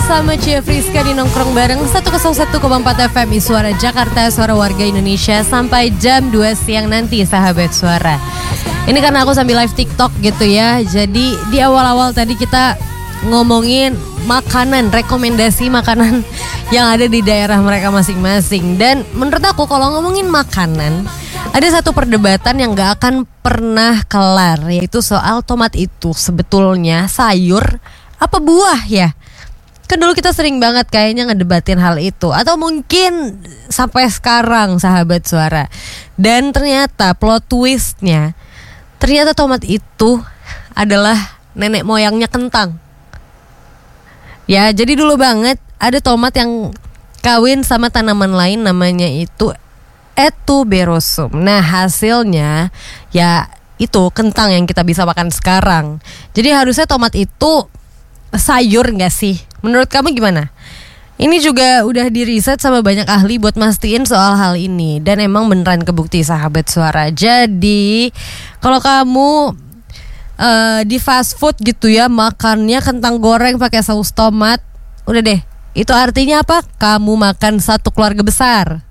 bersama Cia Friska di Nongkrong Bareng 101,4 FM Suara Jakarta, suara warga Indonesia. Sampai jam 2 siang nanti sahabat suara. Ini karena aku sambil live TikTok gitu ya. Jadi di awal-awal tadi kita ngomongin makanan, rekomendasi makanan yang ada di daerah mereka masing-masing. Dan menurut aku kalau ngomongin makanan, ada satu perdebatan yang gak akan pernah kelar, yaitu soal tomat itu sebetulnya sayur apa buah ya. Kan dulu kita sering banget kayaknya ngedebatin hal itu, atau mungkin sampai sekarang sahabat suara. Dan ternyata plot twistnya, ternyata tomat itu adalah nenek moyangnya kentang. Ya, jadi dulu banget ada tomat yang kawin sama tanaman lain, namanya itu Etuberosum. Nah hasilnya ya itu kentang yang kita bisa makan sekarang. Jadi harusnya tomat itu sayur gak sih? Menurut kamu gimana? Ini juga udah diriset sama banyak ahli buat mastiin soal hal ini. Dan emang beneran kebukti sahabat suara. Jadi kalau kamu di fast food gitu ya, makannya kentang goreng pakai saus tomat, udah deh, itu artinya apa? Kamu makan satu keluarga besar.